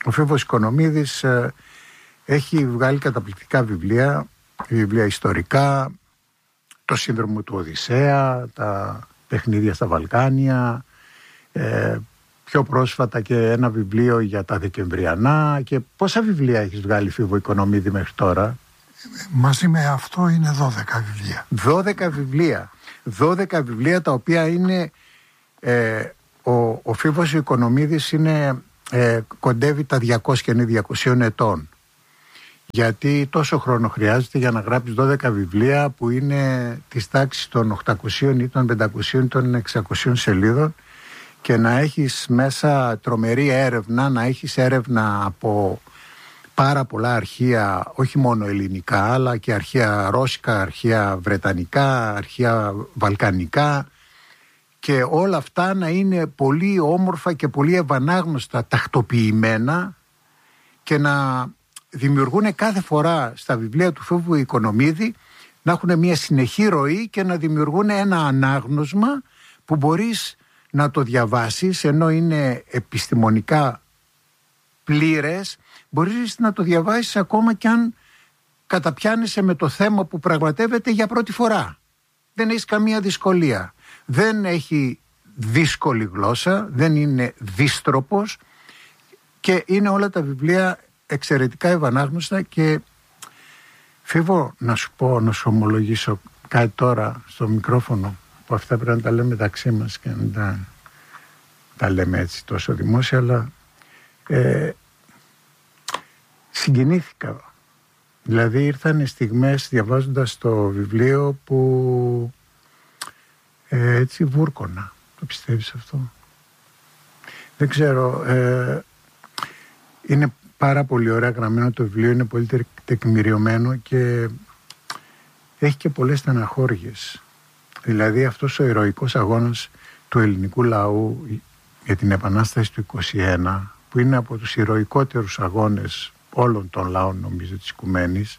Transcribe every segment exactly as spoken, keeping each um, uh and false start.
Ο Φίβος Οικονομίδης ε, έχει βγάλει καταπληκτικά βιβλία, βιβλία ιστορικά, το Σύνδρομο του Οδυσσέα, τα παιχνίδια στα Βαλκάνια, ε, πιο πρόσφατα και ένα βιβλίο για τα Δεκεμβριανά. Και πόσα βιβλία έχεις βγάλει, Φίβο Οικονομίδη, μέχρι τώρα? Μαζί με αυτό είναι δώδεκα βιβλία. δώδεκα βιβλία. δώδεκα βιβλία τα οποία είναι... Ε, ο, ο Φίβος Οικονομίδης είναι, ε, κοντεύει τα διακόσια, είναι διακόσια ετών. Γιατί τόσο χρόνο χρειάζεται για να γράψεις δώδεκα βιβλία που είναι της τάξης των οκτακοσίων ή των πεντακοσίων ή των εξακοσίων σελίδων, και να έχεις μέσα τρομερή έρευνα, να έχεις έρευνα από πάρα πολλά αρχεία, όχι μόνο ελληνικά, αλλά και αρχεία ρώσικα, αρχεία βρετανικά, αρχεία βαλκανικά, και όλα αυτά να είναι πολύ όμορφα και πολύ ευανάγνωστα τακτοποιημένα και να δημιουργούν κάθε φορά στα βιβλία του Φίβου Οικονομίδη να έχουν μια συνεχή ροή και να δημιουργούν ένα ανάγνωσμα που μπορείς να το διαβάσεις, ενώ είναι επιστημονικά πλήρες, μπορείς να το διαβάσεις ακόμα κι αν καταπιάνεσαι με το θέμα που πραγματεύεται για πρώτη φορά. Δεν έχεις καμία δυσκολία. Δεν έχει δύσκολη γλώσσα, δεν είναι δύστροπος, και είναι όλα τα βιβλία εξαιρετικά ευανάγνωστα. Και Φίβο, να σου πω, να σου ομολογήσω κάτι τώρα στο μικρόφωνο, που αυτά πρέπει να τα λέμε μεταξύ μας και να τα, τα λέμε έτσι τόσο δημόσια, αλλά ε, συγκινήθηκα. Δηλαδή ήρθαν στιγμές διαβάζοντας το βιβλίο που ε, έτσι βούρκωνα. Το πιστεύεις αυτό? Δεν ξέρω. Ε, είναι πάρα πολύ ωραία γραμμένο το βιβλίο, είναι πολύ τεκμηριωμένο και έχει και πολλές στεναχώριες. Δηλαδή αυτός ο ηρωικός αγώνας του ελληνικού λαού για την Επανάσταση του είκοσι ένα, που είναι από τους ηρωικότερους αγώνες όλων των λαών, νομίζω, της Οικουμένης,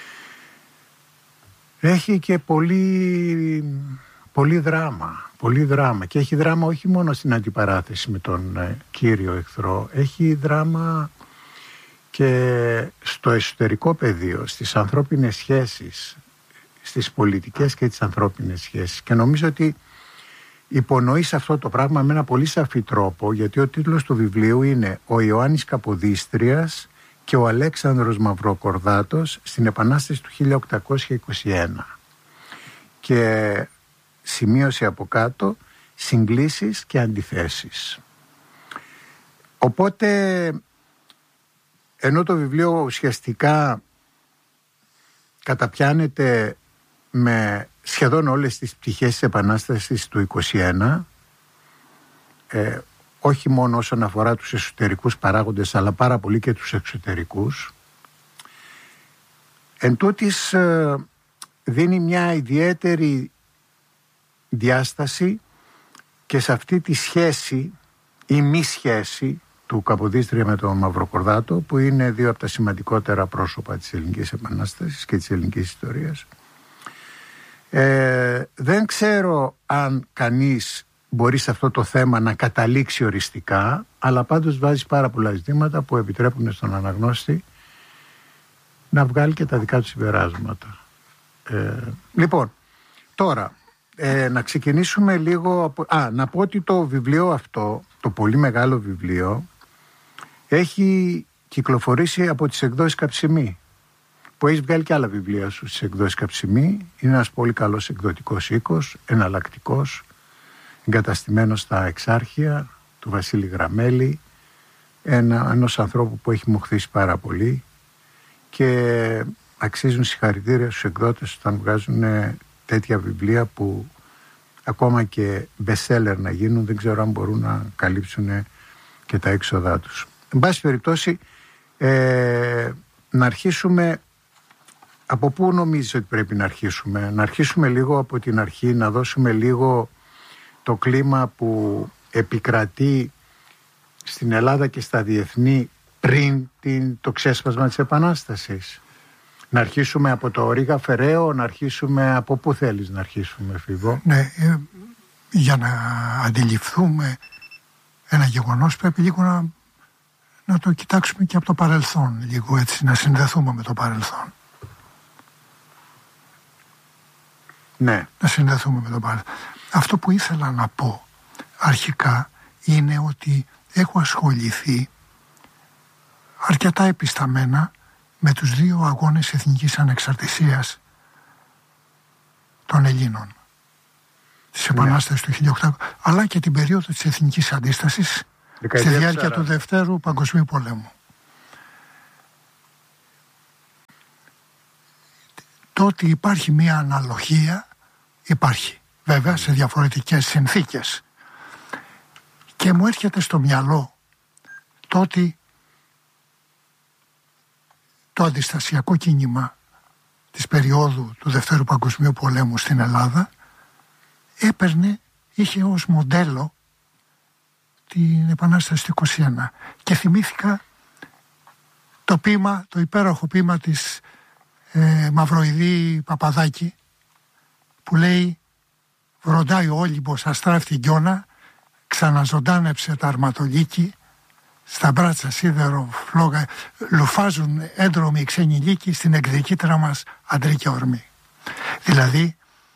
έχει και πολύ, πολύ δράμα, πολύ δράμα. Και έχει δράμα όχι μόνο στην αντιπαράθεση με τον ε, κύριο εχθρό, έχει δράμα και στο εσωτερικό πεδίο, στις ανθρώπινες σχέσεις, στις πολιτικές και τις ανθρώπινες σχέσεις. Και νομίζω ότι υπονοεί σε αυτό το πράγμα με ένα πολύ σαφή τρόπο, γιατί ο τίτλος του βιβλίου είναι «Ο Ιωάννης Καποδίστριας και ο Αλέξανδρος Μαυροκορδάτος στην Επανάσταση του χίλια οκτακόσια είκοσι ένα». Και σημείωση από κάτω, συγκλήσεις και αντιθέσεις. Οπότε, ενώ το βιβλίο ουσιαστικά καταπιάνεται με σχεδόν όλες τις πτυχές της Επανάστασης του είκοσι ένα, ε, όχι μόνο όσον αφορά τους εσωτερικούς παράγοντες, αλλά πάρα πολύ και τους εξωτερικούς, εν τούτης ε, δίνει μια ιδιαίτερη διάσταση και σε αυτή τη σχέση ή μη σχέση του Καποδίστρια με τον Μαυροκορδάτο, που είναι δύο από τα σημαντικότερα πρόσωπα της Ελληνικής Επανάστασης και της ελληνικής ιστορίας. Ε, δεν ξέρω αν κανείς μπορεί σε αυτό το θέμα να καταλήξει οριστικά, αλλά πάντως βάζει πάρα πολλά ζητήματα που επιτρέπουν στον αναγνώστη να βγάλει και τα δικά του συμπεράσματα. Ε, λοιπόν, τώρα ε, να ξεκινήσουμε λίγο από... Α, να πω ότι το βιβλίο αυτό, το πολύ μεγάλο βιβλίο, έχει κυκλοφορήσει από τις εκδόσεις Καψιμή, που έχει βγάλει και άλλα βιβλία σου στις εκδόσεις Καψιμή. Είναι ένας πολύ καλός εκδοτικός οίκος, εναλλακτικός, εγκαταστημένος στα Εξάρχεια του Βασίλη Γραμμέλη, ένα, ενός ανθρώπου που έχει μοχθήσει πάρα πολύ, και αξίζουν συγχαρητήρια στους εκδότες όταν βγάζουν τέτοια βιβλία που ακόμα και bestseller να γίνουν, δεν ξέρω αν μπορούν να καλύψουν και τα έξοδά τους. Εν πάση περιπτώσει, ε, να αρχίσουμε. Από πού νομίζεις ότι πρέπει να αρχίσουμε? Να αρχίσουμε λίγο από την αρχή, να δώσουμε λίγο το κλίμα που επικρατεί στην Ελλάδα και στα διεθνή πριν την, το ξέσπασμα της Επανάστασης. Να αρχίσουμε από το Ρήγα Φεραίο, να αρχίσουμε από πού θέλεις να αρχίσουμε, Φίβο? Ναι, ε, για να αντιληφθούμε ένα γεγονός πρέπει λίγο να, να το κοιτάξουμε και από το παρελθόν λίγο, έτσι, να συνδεθούμε με το παρελθόν. Ναι. Να συνδεθούμε με το παρελθόν. Αυτό που ήθελα να πω αρχικά είναι ότι έχω ασχοληθεί αρκετά επισταμένα με τους δύο αγώνες εθνικής ανεξαρτησίας των Ελλήνων. Της Επανάστασης του χίλια οκτακόσια, αλλά και την περίοδο της εθνικής αντίστασης στη διάρκεια του Δευτέρου Παγκοσμίου Πολέμου. Το ότι υπάρχει μία αναλογία υπάρχει, βέβαια, σε διαφορετικές συνθήκες. Και μου έρχεται στο μυαλό το ότι το αντιστασιακό κίνημα της περίοδου του Δευτέρου Παγκοσμίου Πολέμου στην Ελλάδα έπαιρνε, είχε ως μοντέλο την Επανάσταση του είκοσι ένα. Και θυμήθηκα το ποίημα, το υπέροχο ποίημα της ε, Μαυροειδή Παπαδάκη, που λέει «Βροντάει ο Όλυμπος αστράφτη γκιόνα, ξαναζωντάνεψε τα αρματολίκη, στα μπράτσα σίδερο φλόγα, λουφάζουν έντρομοι ξένοι λύκοι, στην εκδικήτρα μας αντρική ορμή». Δηλαδή,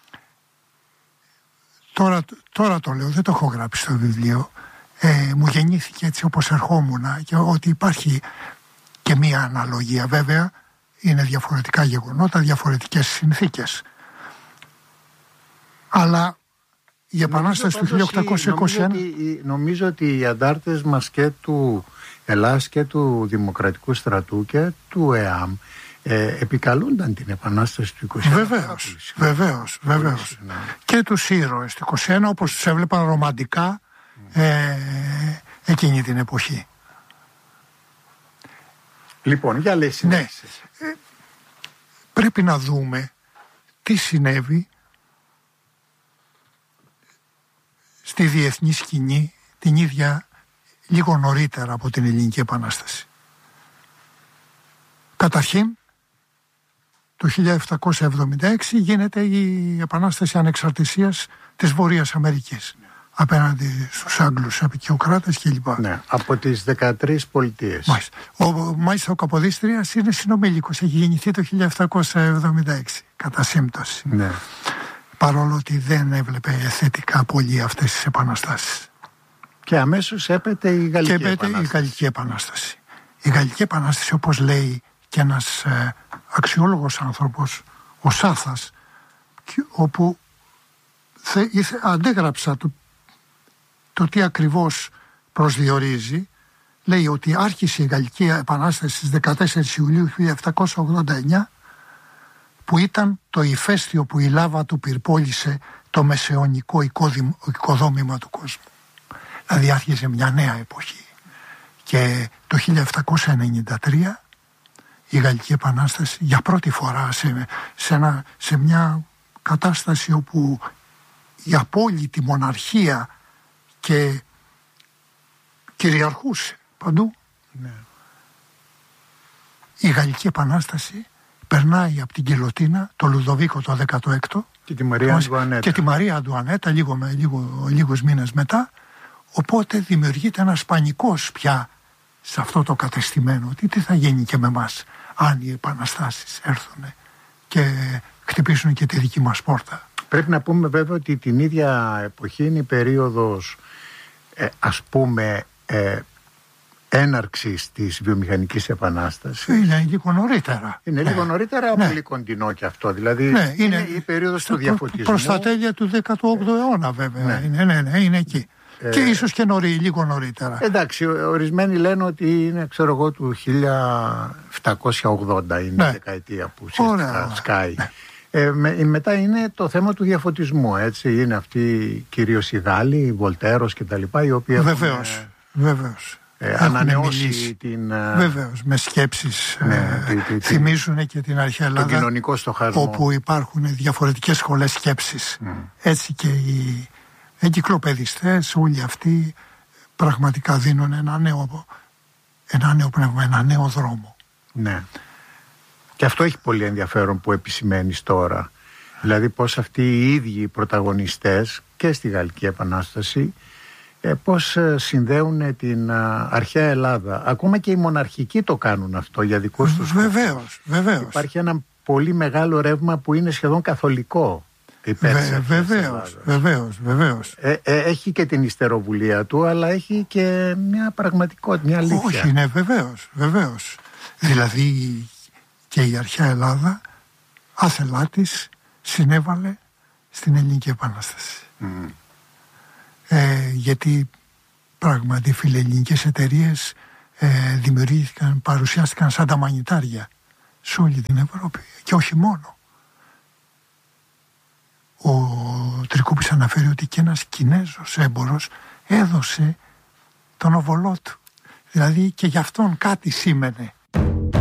τώρα, τώρα το λέω, δεν το έχω γράψει στο βιβλίο, ε, μου γεννήθηκε έτσι όπως ερχόμουν, και ότι υπάρχει και μία αναλογία. Βέβαια, είναι διαφορετικά γεγονότα, διαφορετικές συνθήκες. Αλλά η Επανάσταση του χίλια οκτακόσια είκοσι ένα... Νομίζω ότι, νομίζω ότι οι αντάρτες μας και του Ελλάς και του Δημοκρατικού Στρατού και του ΕΑΜ ε, επικαλούνταν την Επανάσταση του είκοσι ένα. Βεβαίως, βεβαίως, βεβαίως. Ναι. Και τους ήρωες του είκοσι ένα, όπως τους έβλεπαν ρομαντικά ε, εκείνη την εποχή. Λοιπόν, για λες. Ναι. Ε, πρέπει να δούμε τι συνέβη στη διεθνή σκηνή την ίδια λίγο νωρίτερα από την Ελληνική Επανάσταση. Καταρχήν, το χίλια επτακόσια εβδομήντα έξι γίνεται η Επανάσταση Ανεξαρτησίας της Βορείας Αμερικής, ναι, απέναντι στους Άγγλους απεικιοκράτες κλπ. Ναι, από τις δεκατρείς πολιτείες. Μάλιστα. Ο, μάλιστα ο Καποδίστριας είναι συνομήλικος, έχει γεννηθεί το χίλια επτακόσια εβδομήντα έξι, κατά σύμπτωση. Ναι. Παρόλο ότι δεν έβλεπε θετικά πολύ αυτές τις επαναστάσεις. Και αμέσως έπεται η Γαλλική και έπεται Επανάσταση. η Γαλλική Επανάσταση. Η Γαλλική Επανάσταση, όπως λέει και ένας ε, αξιόλογος άνθρωπος, ο Σάθας, όπου θε, ήθε, αντέγραψα το, το τι ακριβώς προσδιορίζει, λέει ότι άρχισε η Γαλλική Επανάσταση στις δεκατέσσερις Ιουλίου χίλια επτακόσια ογδόντα εννιά, που ήταν το ηφαίστειο που η λάβα του πυρπόλησε το μεσαιωνικό οικοδόμημα του κόσμου. Δηλαδή άρχισε μια νέα εποχή. Και το χίλια επτακόσια ενενήντα τρία η Γαλλική Επανάσταση για πρώτη φορά σε, σε, ένα, σε μια κατάσταση όπου η απόλυτη μοναρχία και κυριαρχούσε παντού. Ναι. Η Γαλλική Επανάσταση περνάει από την Γκιλοτίνα, το Λουδοβίκο το δέκατο έκτο και τη Μαρία Αντουανέτα, και τη Μαρία Αντουανέτα λίγο, με, λίγο, λίγους μήνες μετά. Οπότε δημιουργείται ένας πανικός πια σε αυτό το κατεστημένο, ότι τι θα γίνει και με μας αν οι επαναστάσεις έρθουν και χτυπήσουν και τη δική μας πόρτα. Πρέπει να πούμε βέβαια ότι την ίδια εποχή είναι η περίοδος ε, ας πούμε ε, έναρξης της βιομηχανικής επανάστασης. Είναι λίγο νωρίτερα. Είναι ναι. λίγο νωρίτερα, ναι. πολύ κοντινό και αυτό. Δηλαδή ναι, είναι, είναι η περίοδος του διαφωτισμού. Προς τα τέλεια του δέκατου όγδοου αιώνα βέβαια. Ναι. Είναι, ναι, ναι, είναι εκεί. Ε, και ίσως και νωρί, λίγο νωρίτερα. Εντάξει, ορισμένοι λένε ότι είναι, ξέρω εγώ, του χίλια επτακόσια ογδόντα είναι ναι. η δεκαετία που σκάει. Ναι. Ε, με, μετά είναι το θέμα του διαφωτισμού, έτσι. Είναι αυτοί κυρίως οι Γάλλοι, οι Βολτέρος και τα λοιπά, οι οποίοι βεβαίως, έχουν, βεβαίως. Ε, ανανεώσει την... Βεβαίως, με σκέψεις ναι, ε, τη, τη, θυμίζουν και την αρχαία Ελλάδα, τον κοινωνικό στοχασμό, όπου υπάρχουν διαφορετικές σχολές σκέψης. Mm. Έτσι και οι εγκυκλοπαιδιστές, όλοι αυτοί πραγματικά δίνουν ένα νέο, ένα νέο πνεύμα, ένα νέο δρόμο. Ναι. Και αυτό έχει πολύ ενδιαφέρον που επισημαίνεις τώρα. Δηλαδή πως αυτοί οι ίδιοι πρωταγωνιστές και στη Γαλλική Επανάσταση ε, πώς συνδέουν την α, αρχαία Ελλάδα. Ακόμα και οι μοναρχικοί το κάνουν αυτό για δικούς τους. Βεβαίως, βεβαίως. Υπάρχει ένα πολύ μεγάλο ρεύμα που είναι σχεδόν καθολικό. Βε, βεβαίως, βεβαίως, βεβαίως. Ε, ε, έχει και την ιστεροβουλία του, αλλά έχει και μια πραγματικότητα, μια αλήθεια. Όχι, ναι, βεβαίως, βεβαίως. Δηλαδή και η αρχαία Ελλάδα άθελά της συνέβαλε στην Ελληνική Επανάσταση. Mm. Ε, γιατί πράγματι οι φιλελληνικές εταιρείες ε, δημιουργήθηκαν, παρουσιάστηκαν σαν τα μανιτάρια σε όλη την Ευρώπη και όχι μόνο. Ο Τρικούπης αναφέρει ότι και ένας Κινέζος έμπορος έδωσε τον οβολό του. Δηλαδή και γι' αυτόν κάτι σήμαινε